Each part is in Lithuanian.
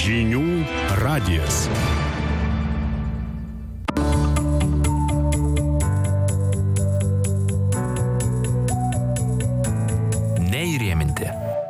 Žinių radijas. Neįrėminti.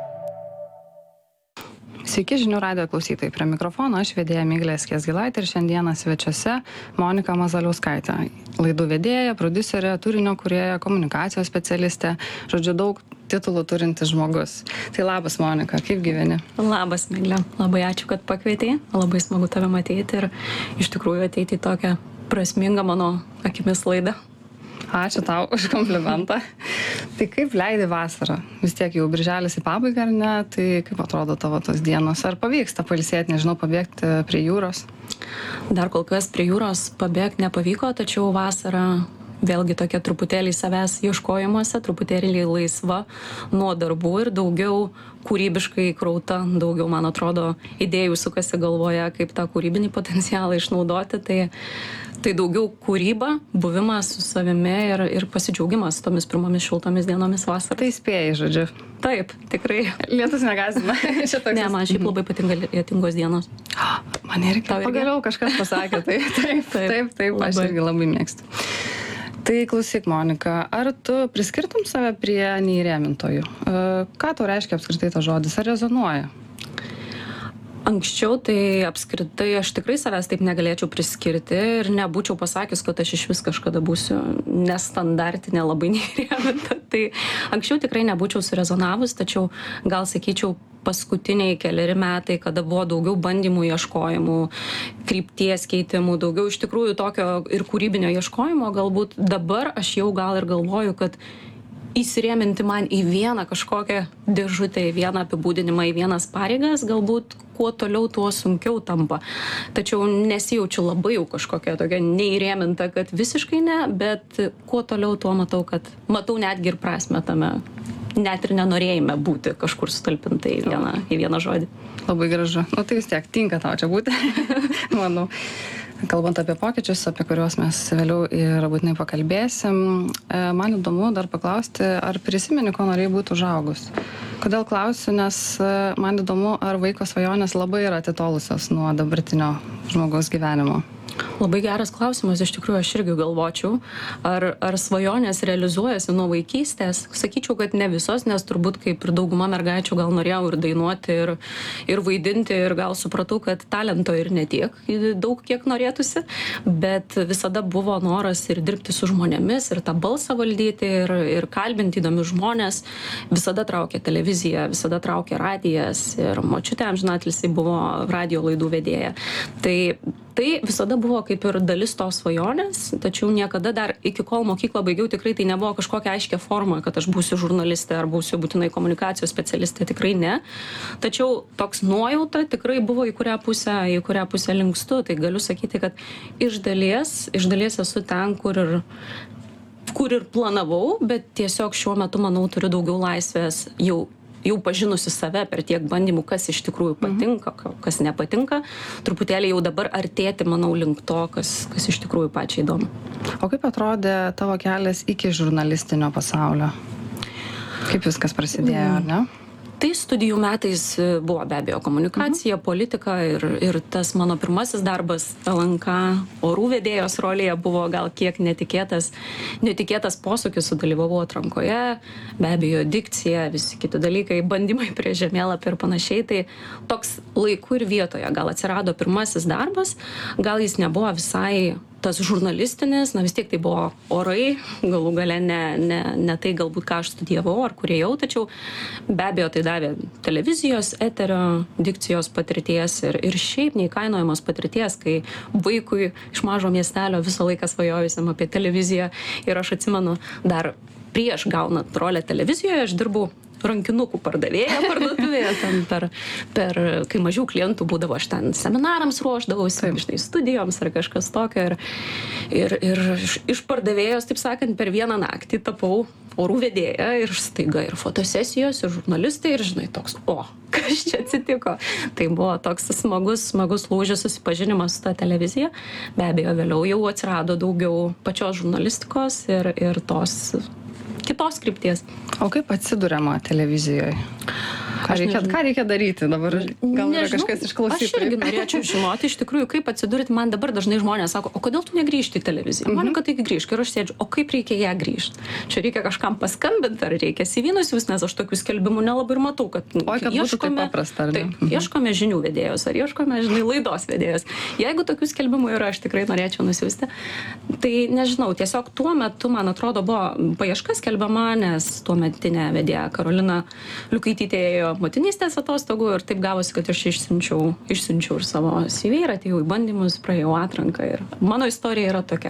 Sveiki žinių radijo klausytojai, prie mikrofono aš vedėja Miglė Skiesgilaitė ir šiandieną svečiuose Monika Mazaliauskaitė. Laidų vedėja, prodiuserė, turinio kūrėja, komunikacijos specialistė, žodžiu daug titulų turintis žmogus. Tai labas Monika, kaip gyveni? Labas Miglė, labai ačiū, kad pakvietei, labai smagu tave matyti ir iš tikrųjų ateiti į tokią prasmingą mano akimis laidą. Ačiū tau už komplimentą. Tai kaip leidi vasarą? Vis tiek jau birželis į pabaigą, ar ne? Tai kaip atrodo tavo tos dienos? Ar pavyksta pailsėti, nežinau, pabėgti prie jūros? Dar kol kas prie jūros pabėgti nepavyko, tačiau vasara vėlgi tokia truputėlį savęs ieškojimuose, truputėlį laisva nuo darbų ir daugiau kūrybiškai įkrauta, daugiau, man atrodo, idėjų sukasi galvoje, kaip tą kūrybinį potencialą išnaudoti. Tai daugiau kūryba, buvimas su savimi ir pasidžiaugimas tomis pirmomis šiltomis dienomis vasarą. Tai spėjai, žodžiu. Taip, tikrai. Lietus negąsdina. Ne, man šiaip labai patinka lietingos dienos. Man irgi. Pagaliau kažkas pasakė. Taip, aš irgi labai mėgstu. Tai klausyk, Monika, ar tu priskirtum save prie neįrėmintojų? Ką tau reiškia apskritai tas žodis? Ar rezonuoja? Anksčiau tai apskritai aš tikrai savęs taip negalėčiau priskirti ir nebūčiau pasakius, kad aš iš vis kažkada būsiu nestandartinė, labai neįrėminta. Tai anksčiau tikrai nebūčiau surezonavus, tačiau gal sakyčiau paskutiniai keleri metai, kada buvo daugiau bandymų ieškojimų, krypties keitimų, daugiau iš tikrųjų tokio ir kūrybinio ieškojimo, galbūt dabar aš jau gal ir galvoju, kad įsirėminti man į vieną kažkokią dėžutę, į vieną apibūdinimą, į vienas pareigas, galbūt kuo toliau, tuo sunkiau tampa. Tačiau nesijaučiu labai jau kažkokia tokia neįrėminta, kad visiškai ne, bet kuo toliau, tuo matau netgi ir prasmę tame, net ir nenorėjime būti kažkur sutalpinta į vieną žodį. Labai gražu. Tai vis tiek tinka tau čia būti, manau. Kalbant apie pokyčius, apie kuriuos mes vėliau ir būtinai pakalbėsim, man įdomu dar paklausti, ar prisimeni, ko norėjai būti užaugus? Kodėl klausiu, nes man įdomu, ar vaiko svajonės labai yra atitolusios nuo dabartinio žmogaus gyvenimo? Labai geras klausimas, iš tikrųjų aš irgi galvočiau, ar svajonės realizuojasi nuo vaikystės. Sakyčiau, kad ne visos, nes turbūt kaip ir dauguma mergaičių gal norėjau ir dainuoti, ir vaidinti, ir gal supratau, kad talento ir netiek daug, kiek norėtųsi, bet visada buvo noras ir dirbti su žmonėmis, ir tą balsą valdyti, ir kalbinti įdomius žmonės. Visada traukė televizija, visada traukė radijas, ir močiutė amžinatilsį buvo radijo laidų vedėja. Tai visada buvo kaip ir dalis tos svajonės, tačiau niekada dar iki kol mokyklą baigiau tikrai tai nebuvo kažkokia aiškia forma, kad aš būsiu žurnalistė ar būsiu būtinai komunikacijos specialistė, tikrai ne. Tačiau toks nuojauta tikrai buvo į kurią pusę linkstu, tai galiu sakyti, kad iš dalies esu ten, kur ir planavau, bet tiesiog šiuo metu, manau, turiu daugiau laisvės jau pažinusi save per tiek bandymų, kas iš tikrųjų patinka, kas nepatinka, truputėlį jau dabar artėti, manau, link to, kas iš tikrųjų pačiai įdomu. O kaip atrodė tavo kelias iki žurnalistinio pasaulio? Kaip viskas prasidėjo, ar ne? Tai studijų metais buvo be abejo komunikacija, politika ir tas mano pirmasis darbas LNK orų vedėjos rolėje buvo gal kiek netikėtas posūkis, sudalyvavau atrankoje, be abejo dikcija, visi kiti dalykai, bandymai prie žemėlapį ir panašiai, tai toks laiku ir vietoje gal atsirado pirmasis darbas, gal jis nebuvo visai tas žurnalistinis, vis tiek tai buvo orai, galų gale ne tai galbūt ką aš studijavau ar kurėjau, tačiau be abejo tai davė televizijos, eterio, dikcijos patirties ir šiaip neįkainojamos patirties, kai vaikui iš mažo miestelio visą laiką svajojusiam apie televiziją ir aš atsimenu dar prieš gaunant rolę televizijoje, aš dirbau rankinukų pardavėja parduotuvėje, ten kai mažiau klientų būdavo, aš ten seminarams ruošdavausi, štai studijoms ar kažkas tokio ir iš pardavėjos, taip sakant, per vieną naktį tapau orų vedėja ir staiga ir fotosesijos, ir žurnalistai, ir žinai toks, kas čia atsitiko. Tai buvo toks smagus lūžis susipažinimas su ta televizija. Be abejo, vėliau jau atsirado daugiau pačios žurnalistikos ir tos kitos krypties. O kaip atsiduriama televizijoje? Ką reikia daryti dabar? Gal yra kažkas iš klausytojų? Aš irgi norėčiau žinoti, iš tikrųjų, kaip atsidurti. Man dabar dažnai žmonės sako, o kodėl tu negrįžti į televiziją? Monika, tai grįžk. Ir aš sėdžiu, o kaip reikia ją grįžti? Čia reikia kažkam paskambinti, ar reikia CV nusiųsti, nes aš tokių skelbimų nelabai ir matau, kad ieškome, paprasta, ieškome žinių vedėjos, ar ieškome, laidos vedėjos. Jeigu tokių skelbimų yra, aš tikrai norėčiau nusiųsti. Tai nežinau, tiesiog tuo metu, man atrodo, buvo paieška skelbiama, nes tuo metinė vedėja Karolina Liukaitytė ėjo motinystės atostogų ir taip gavosi, kad aš išsiunčiau ir savo CV ir atėjau į bandymus, praėjau atranką ir mano istorija yra tokia.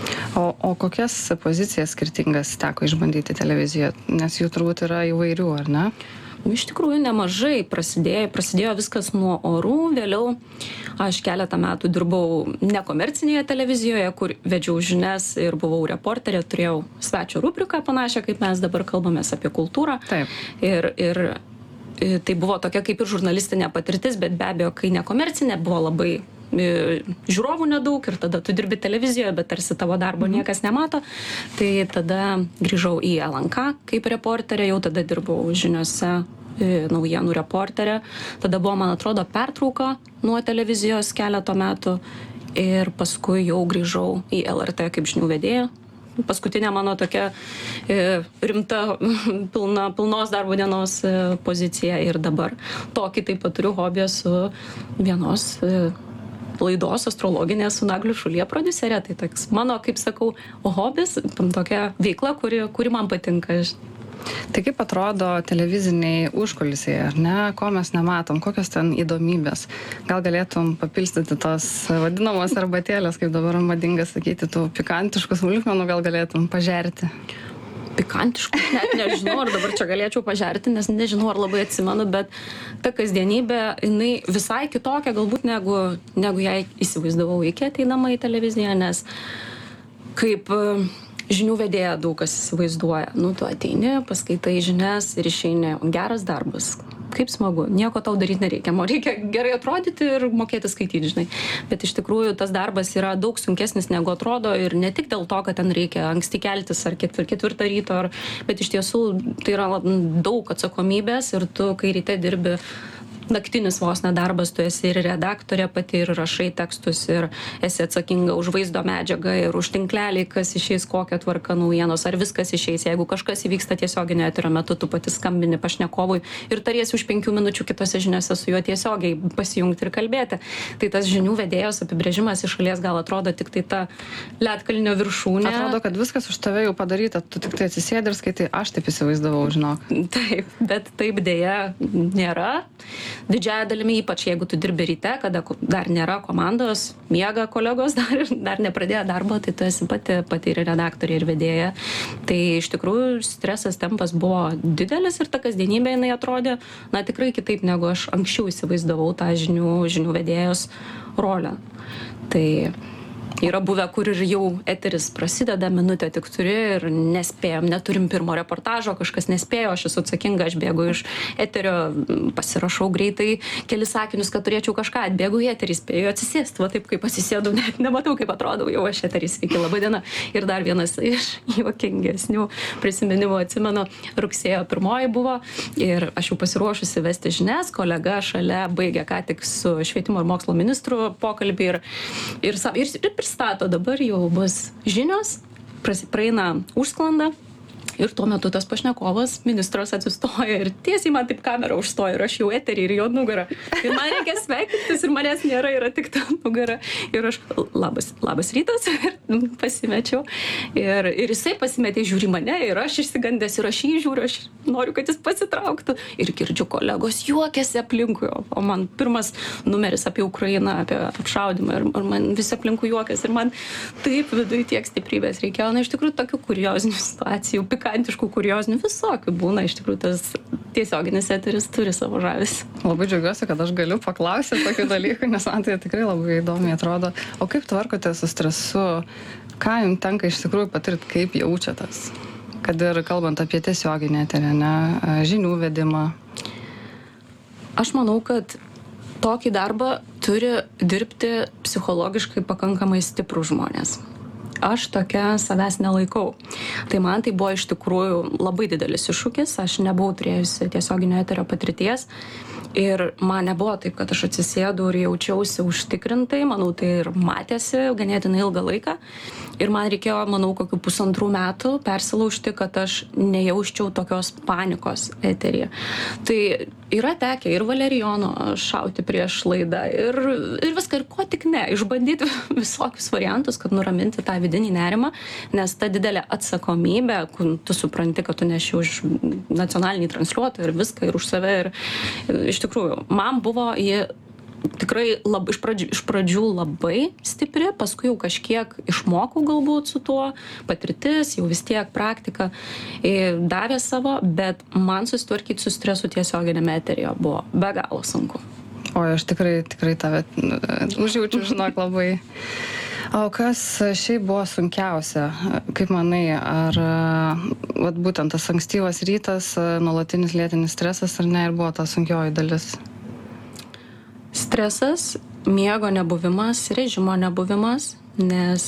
O kokias pozicijas skirtingas teko išbandyti televizijoje, nes jų turbūt yra įvairių, ar ne? Iš tikrųjų nemažai prasidėjo viskas nuo orų, vėliau aš keletą metų dirbau nekomercinėje televizijoje, kur vedžiau žinias ir buvau reporterė, turėjau svečio rubriką panašią, kaip mes dabar kalbamės apie kultūrą. Taip. Ir tai buvo tokia kaip ir žurnalistinė patirtis, bet be abejo, kai nekomercinė, buvo labai žiūrovų nedaug ir tada tu dirbi televizijoje, bet tarsi tavo darbo niekas nemato. Tai tada grįžau į LNK kaip reporterė, jau tada dirbau žiniose naujienų reporterė. Tada buvo, man atrodo, pertrauka nuo televizijos keleto metų ir paskui jau grįžau į LRT kaip žinių vedėja. Paskutinė mano tokia rimta, pilnos darbo dienos pozicija ir dabar tokį taip pat turiu hobį su vienos laidos astrologinės su Nagliu Šulija prodiuserė. Tai toks mano, kaip sakau, hobis, tokia veikla, kuri man patinka. Tai kaip atrodo televiziniai užkulisiai, ar ne? Ko mes nematom, kokios ten įdomybės? Gal galėtum papilstyti tos vadinamos arbatėlės, kaip dabar madinga sakyti, tų pikantiškų smulkmenų gal galėtum pažerti? Pikantiškų, net nežinau, ar dabar čia galėčiau pažerti, nes nežinau, ar labai atsimenu, bet ta kasdienybė, jinai visai kitokia galbūt negu jai įsivaizdavau iki ateidama į televiziją, nes kaip žinių vedėja daug kas įsivaizduoja. Tu ateini, paskaitai žinias ir išeini. Geras darbas. Kaip smagu. Nieko tau daryti nereikia. Reikia gerai atrodyti ir mokėti skaityti, žinai. Bet iš tikrųjų tas darbas yra daug sunkesnis negu atrodo ir ne tik dėl to, kad ten reikia anksti keltis ar ketvirtą ryto, bet iš tiesų tai yra daug atsakomybės ir tu, kai ryte dirbi naktinis vos nedarbas, tu esi ir redaktorė pati, ir rašai tekstus, ir esi atsakinga už vaizdo medžiagą, ir už tinklelį, kas išeis, kokia tvarka naujienos, ar viskas išeis. Jeigu kažkas įvyksta tiesioginio eterio metu, tu pati skambini pašnekovui ir tariesi už 5 minučių kitose žiniose su juo tiesiogiai pasijungti ir kalbėti. Tai tas žinių vedėjos apibrėžimas iš šalies gal atrodo tik tai ta ledkalnio viršūnė. Atrodo, kad viskas už tave jau padaryta, tu tik tai atsisėdi ir skaitai, aš taip įsivaizdavau, žinok. Taip, bet taip dėja nėra. Didžiąją dalimi, ypač jeigu tu dirbi ryte, kada dar nėra komandos, miega kolegos, dar nepradėjo darbo, tai tu esi pati ir redaktorė, ir vedėja. Tai iš tikrųjų stresas, tempas buvo didelis ir ta kasdienybė jinai atrodė, tikrai kitaip negu aš anksčiau įsivaizdavau tą žinių vedėjos rolę. Tai yra buvę, kur ir jau eteris prasideda, minutę tik turi ir nespėjom, neturim pirmo reportažo, kažkas nespėjo, aš esu atsakinga, aš bėgu iš eterio, pasirašau greitai kelis sakinius, kad turėčiau kažką, atbėgu į eterį, spėjau atsisėsti, va taip kaip atsisėdu, net nematau, kaip atrodau, jau aš eterį, sveiki, laba diena. Ir dar vienas iš juokingesnių prisiminimų, atsimenu, rugsėjo 1 buvo ir aš jau pasiruošusi vesti žinias, kolega šalia baigė ką tik su švietimo ir mokslo ministru pokalbį ir pristato, dabar jau bus žinios, praeina užsklanda ir tuo metu tas pašnekovas, ministras atsistoja ir tiesiai man taip kamera užstoja ir aš jau eterį ir jo nugarą. Ir man reikia sveikintis ir manęs nėra, yra tik ta nugara. Ir aš, labas rytas, ir pasimečiau. Ir jisai pasimetė, žiūri mane ir aš išsigandęs ir aš jį žiūriu, aš noriu, kad jis pasitrauktų. Ir girdžiu kolegos juokiasi aplinkui, o man pirmas numeris apie Ukrainą, apie apšaudymą ir man visi aplinkui juokiasi. Ir man taip viduje tiek stiprybės reikėjo. Iš tikrųjų, tokių kuriozinių situacijų, pikantiškų, kuriozinių, visokių būna. Iš tikrųjų, tas tiesioginis eteris turi savo žavesį. Labai džiaugiuosi, kad aš galiu paklausyti tokių dalykų, nes man tai tikrai labai įdomiai atrodo. O kaip tvarkote su stresu? Ką jums tenka iš tikrųjų patirti, kaip jaučiatės? Kad ir kalbant apie tiesioginį eterį, žinių vedimą. Aš manau, kad tokį darbą turi dirbti psichologiškai pakankamai stiprų žmonės. aš tokia savęs nelaikau. Tai man tai buvo iš tikrųjų labai didelis iššūkis, aš nebuvau turėjusi tiesioginio eterio patirties ir man nebuvo taip, kad aš atsisėdau ir jaučiausi užtikrintai, manau, tai ir matėsi ganėtinai ilgą laiką ir man reikėjo, manau, kokių 1,5 metų persilaužti, kad aš nejausčiau tokios panikos eteryje. Tai yra tekę ir valerijono šauti prieš laidą ir viską, ir ko tik ne, išbandyti visokius variantus, kad nuraminti tą vidinį nerimą, nes ta didelė atsakomybė, kur tu supranti, kad tu neši už nacionalinį transliuotoją ir viską, ir už save, ir iš tikrųjų, man buvo ji tikrai iš pradžių labai stipri, paskui jau kažkiek išmokau galbūt su tuo, patirtis, jau vis tiek praktika davė savo, bet man susitvarkyti su stresu tiesioginėme eteryje buvo be galo sunku. O aš tikrai tave užjaučiu, žinok, labai. O kas šiaip buvo sunkiausia? Kaip manai, ar vat, būtent tas ankstyvas rytas, nuolatinis lėtinis stresas, ar ne, ir buvo ta sunkioji dalis? Stresas, miego nebuvimas, režimo nebuvimas, nes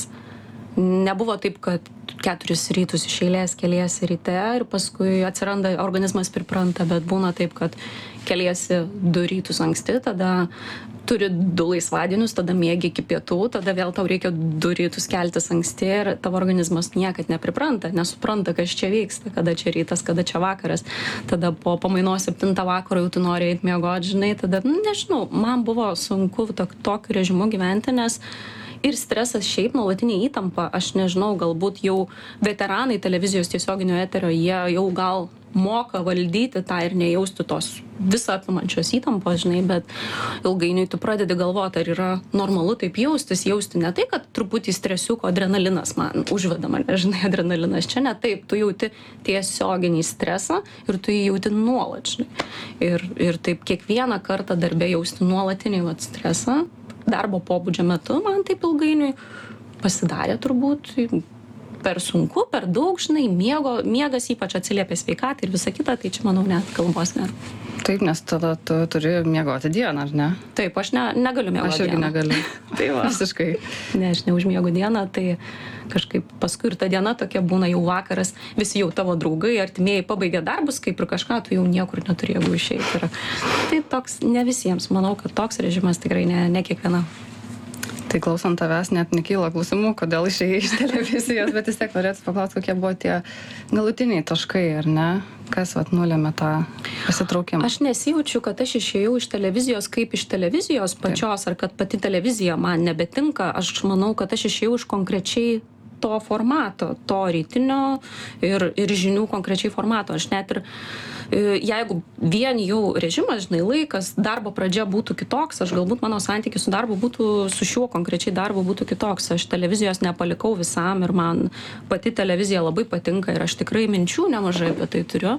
nebuvo taip, kad 4 rytus iš eilės keliesi ryte ir paskui atsiranda, organizmas pripranta, bet būna taip, kad keliesi 2 rytus anksti, tada turi 2 laisvadienius, tada miegi iki pietų, tada vėl tau reikia 2 rytus keltis anksti ir tavo organizmas niekad nepripranta, nesupranta, kas čia vyksta, kada čia rytas, kada čia vakaras. Tada po pamainos 7 vakaro jau tu nori eiti miegoti, žinai, tada, nežinau, man buvo sunku tokiu režimu gyventi, nes ir stresas šiaip, nuolatinė įtampa, aš nežinau, galbūt jau veteranai televizijos tiesioginio eterio, jie jau gal moka valdyti tą ir nejausti tos visą apimančios įtampos, žinai, bet ilgainiui tu pradedi galvoti, ar yra normalu taip jaustis, jausti ne tai, kad truputį stresiuko adrenalinas man užveda mane, žinai, adrenalinas čia ne taip, tu jauti tiesioginį stresą ir tu jį jauti nuolat, žinai. Ir taip kiekvieną kartą darbe jausti nuolatinį stresą, darbo pobūdžio metu, man taip ilgainiui pasidarė turbūt per sunku, per daug, žinai, miegas ypač atsiliepia sveikatai ir visa kita, tai čia, manau, net kalbos nėra. Taip, nes tada tu turi miegoti dieną, ar ne? Taip, aš negaliu miegoti dieną. Aš irgi negaliu. Tai va. Visiškai. Ne, aš neužmiegu dieną, tai kažkaip paskui ir ta diena tokia būna jau vakaras, visi jau tavo draugai, artimieji pabaigė darbus, kaip ir kažką, tu jau niekur neturi jėgų išeiti. Tai toks ne visiems, manau, kad toks režimas tikrai ne kiekviena. Tai klausant tavęs net nekyla klausimų, kodėl išėjai iš televizijos, bet vis tiek norėtų paklausti, kokie buvo tie galutiniai taškai, ar ne? Kas nulėmė tą pasitraukimą? Aš nesijaučiu, kad aš išėjau iš televizijos kaip iš televizijos pačios, ar kad pati televizija man nebetinka. Aš manau, kad aš išėjau iš konkrečiai to formato, to rytinio ir žinių konkrečiai formato. Aš net ir jeigu vien jau režimas, žinai, laikas, darbo pradžia būtų kitoks, aš galbūt mano santykis su darbu būtų, su šiuo konkrečiai darbu būtų kitoks. Aš televizijos nepalikau visam ir man pati televizija labai patinka ir aš tikrai minčių nemažai apie tai turiu.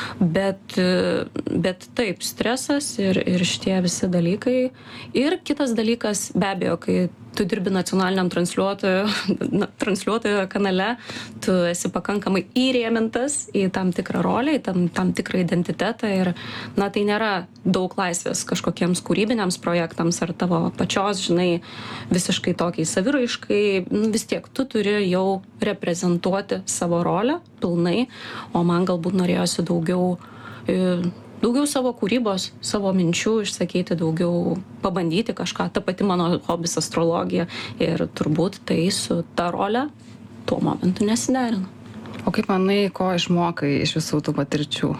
Bet taip, stresas ir šitie visi dalykai. Ir kitas dalykas, be abejo, kai tu dirbi nacionaliniam transliuotojo kanale, tu esi pakankamai įrėmintas į tam tikrą rolę, į tam tikrą identitetą ir, tai nėra daug laisvės kažkokiems kūrybiniams projektams ar tavo pačios, žinai, visiškai tokiai saviraiškai, vis tiek tu turi jau reprezentuoti savo rolę pilnai, o man galbūt norėjosi daugiau savo kūrybos, savo minčių išsakyti, daugiau pabandyti kažką. Ta pati mano hobis astrologija ir turbūt tai su ta rolė tuo momentu nesiderina. O kaip manai, ko išmokai iš visų tų patirčių?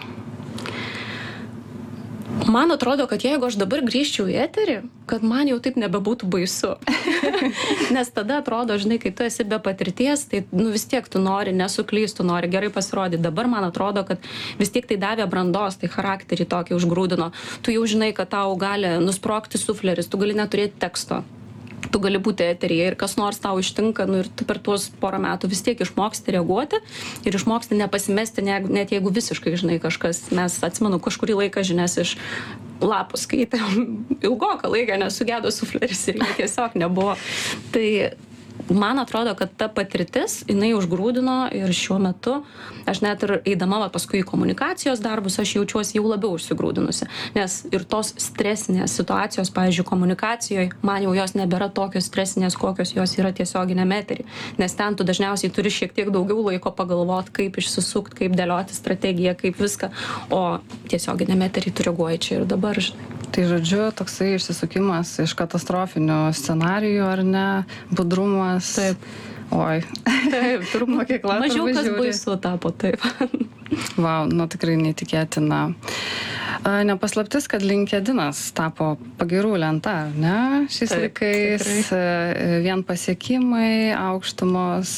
Man atrodo, kad jeigu aš dabar grįžčiau į eterį, kad man jau taip nebebūtų baisu. Nes tada atrodo, žinai, kai tu esi be patirties, tai vis tiek tu nori nesuklysti, tu nori gerai pasirodyti. Dabar man atrodo, kad vis tiek tai davė brandos, tai charakterį tokį užgrūdino. Tu jau žinai, kad tau gali nusprogti sufleris, tu gali neturėti teksto. Tu gali būti eteryje ir kas nors tau ištinka, ir tu per tuos porą metų vis tiek išmoksti reaguoti ir išmoksti nepasimesti, net jeigu visiškai, žinai, kažkas, mes atsimenu kažkurį laiką žinias iš lapų skaitėm ilgoką laiką, nes sugedo sufleris ir jie tiesiog nebuvo. Tai man atrodo, kad ta patirtis, jinai užgrūdino ir šiuo metu, aš net ir eidama paskui į komunikacijos darbus, aš jaučiuosi jau labiau užsigrūdinusi. Nes ir tos stresinės situacijos, pavyzdžiui, komunikacijoje, man jau jos nebėra tokios stresinės, kokios jos yra tiesioginėme etery. Nes ten tu dažniausiai turi šiek tiek daugiau laiko pagalvoti, kaip išsisukti, kaip dėlioti strategiją, kaip viską. O tiesioginėme etery tu reaguoji čia ir dabar, žinai. Tai žodžiu, toksai išsisukimas iš katastrofinių scenarijų, ar ne, budrumas. Taip. Oi. Taip, turbūt mokykla. Mažiau kas baisu tapo, taip. Vau, tikrai neįtikėtina. Nepaslaptis, kad LinkedInas tapo pagyrų lenta, ne? Šiais laikais vien pasiekimai, aukštumos,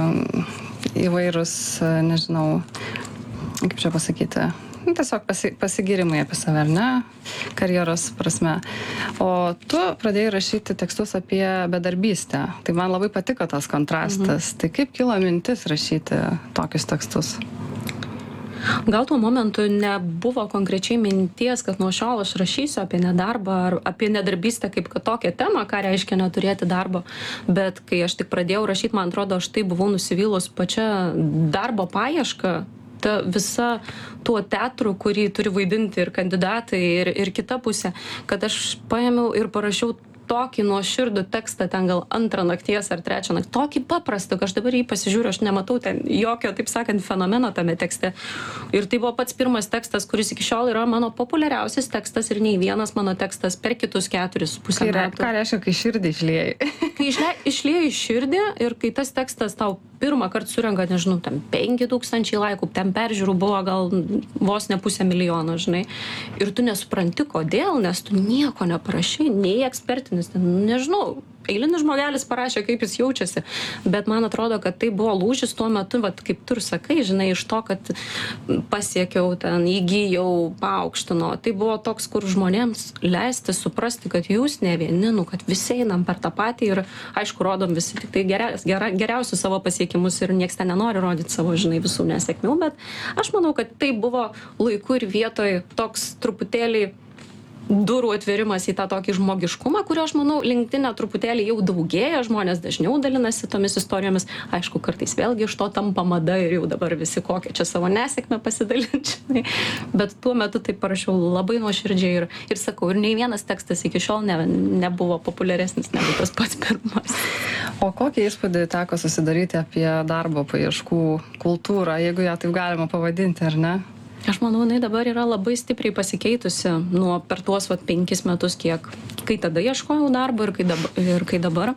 įvairūs, nežinau, kaip čia pasakyti, tiesiog pasigirimai apie save, ar ne, karjeros prasme. O tu pradėjai rašyti tekstus apie bedarbystę. Tai man labai patiko tas kontrastas. Tai kaip kilo mintis rašyti tokius tekstus? Gal tuo momentu nebuvo konkrečiai minties, kad nuo šiol aš rašysiu apie nedarbą ar apie nedarbystę kaip kad tokią temą, ką reiškia neturėti darbo. Bet kai aš tik pradėjau rašyti, man atrodo, aš tai buvau nusivylus pačia darbo paieška. Ta visa tuo teatru, kurį turi vaidinti ir kandidatai, ir kita pusė, kad aš paėmiau ir parašiau tokį nuoširdų tekstą, ten gal 2 nakties ar 3 nakties, tokį paprastą, kad aš dabar jį pasižiūriu, aš nematau ten jokio, taip sakant, fenomeno tame tekste. Ir tai buvo pats pirmas tekstas, kuris iki šiol yra mano populiariausias tekstas ir nei vienas mano tekstas per kitus 4,5 metų. Ką reiškia, kai širdį išliejai? Kai išliejai širdį ir kai tas tekstas tau pirmą kartą surenka, nežinau, ten 5,000 laikų, ten peržiūrų buvo gal vos ne 500,000, žinai. Ir tu nesupranti, kodėl, nes tu nieko neparašai, nei ekspertinis, nežinau, eilinis žmogelis parašė, kaip jis jaučiasi. Bet man atrodo, kad tai buvo lūžis tuo metu, vat, kaip tu ir sakai, žinai, iš to, kad pasiekiau ten, įgyjau, paaukštino. Tai buvo toks, kur žmonėms leisti suprasti, kad jūs ne vieni, kad visi einam per tą patį ir, aišku, rodom visi tik tai geriausius savo pasiekimus ir nieks ten nenori rodyti savo, žinai, visų nesėkmių, bet aš manau, kad tai buvo laiku ir vietoj toks truputėlį durų atverimas į tą tokį žmogiškumą, kurio, aš manau, LinkedIn'e truputėlį jau daugėja, žmonės dažniau dalinasi tomis istorijomis. Aišku, kartais vėlgi iš to tampa mada ir jau dabar visi kokią čia savo nesėkmę pasidalinčiai. Bet tuo metu tai parašiau labai nuoširdžiai ir sakau, ir nei vienas tekstas iki šiol nebuvo populiaresnis negu tas pats pirmas. O kokį įspūdį teko susidaryti apie darbo paieškų kultūrą, jeigu ją taip galima pavadinti, ar ne? Aš manau, jinai dabar yra labai stipriai pasikeitusi nuo per tuos 5 metus, kai tada ieškojau darbo ir kai dabar.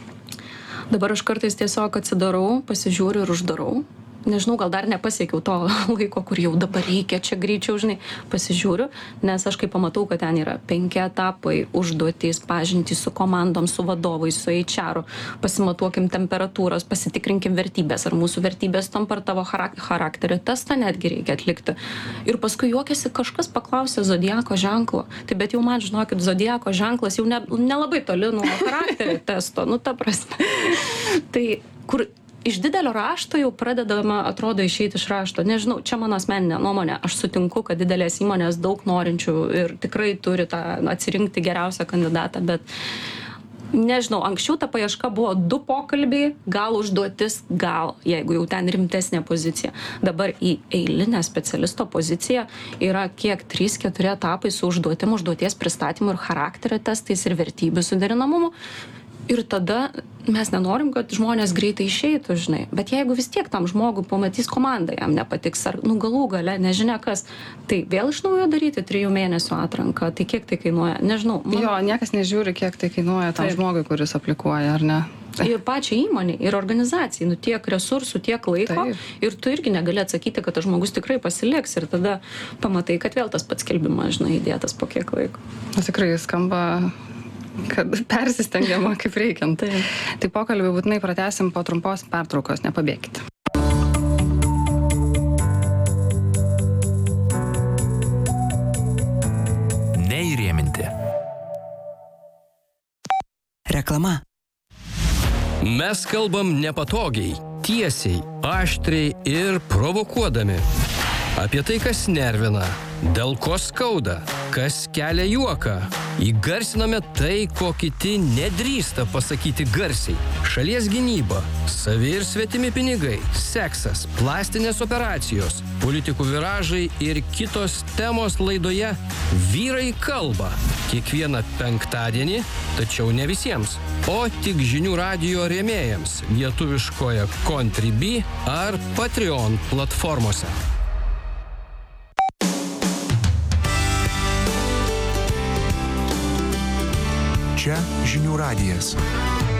Dabar aš kartais tiesiog atsidarau, pasižiūriu ir uždarau. Nežinau, gal dar nepasiekiau to laiko, kur jau dabar reikia čia greičiau, žinai, pasižiūriu, nes aš kai pamatau, kad ten yra 5 etapai, užduotys, pažintys su komandom, su vadovais, su HR, pasimatuokim temperatūros, pasitikrinkim vertybės, ar mūsų vertybės tampa ar tavo charakterio testą netgi reikia atlikti. Ir paskui juokiasi, kažkas paklausė zodiako ženklo. Tai bet jau man, žinokit, zodiako ženklas jau nelabai toli nuo charakterio testo, ta prasme. Tai kur iš didelio rašto jau pradedama, atrodo, išeiti iš rašto. Nežinau, čia mano asmeninė nuomonė. Aš sutinku, kad didelės įmonės daug norinčių ir tikrai turi tą atsirinkti geriausią kandidatą, bet nežinau, anksčiau ta paieška buvo 2 pokalbiai, gal užduotis, gal, jeigu jau ten rimtesnė pozicija. Dabar į eilinę specialisto poziciją yra kiek 3-4 etapai su užduoties pristatymu ir charakterio testais ir vertybių suderinamumu. Ir tada mes nenorim, kad žmonės greitai išeitų, žinai. Bet jeigu vis tiek tam žmogui pamatys komanda, jam nepatiks, ar galų gale, nežinia kas, tai vėl iš naujo daryti 3 mėnesių atranką. Tai kiek tai kainuoja? Nežinau. Jo, niekas nežiūri, kiek tai kainuoja tam žmogui, kuris aplikuoja, ar ne? Ir pačiai įmonė, ir organizacijai, tiek resursų, tiek laiko. Taip. Ir tu irgi negali atsakyti, kad tas žmogus tikrai pasiliks. Ir tada pamatai, kad vėl tas pats skelbimas, žinai, įdėtas po kiek laiko. Tikrai skamba, kad persistengiama kaip reikiant. Tai pokalbį būtinai pratęsim po trumpos pertraukos, nepabėkite. Neįrėminti. Reklama. Mes kalbam nepatogiai, tiesiai, aštriai ir provokuodami. Apie tai, kas nervina, dėl ko skauda, kas kelia juoką. Įgarsiname tai, ko kiti nedrįsta pasakyti garsiai. Šalies gynyba, savi ir svetimi pinigai, seksas, plastinės operacijos, politikų viražai ir kitos temos laidoje Vyrai kalba. Kiekvieną penktadienį, tačiau ne visiems, o tik žinių radijo rėmėjams lietuviškoje Contribui ar Patreon platformose. Čia žinių radijas.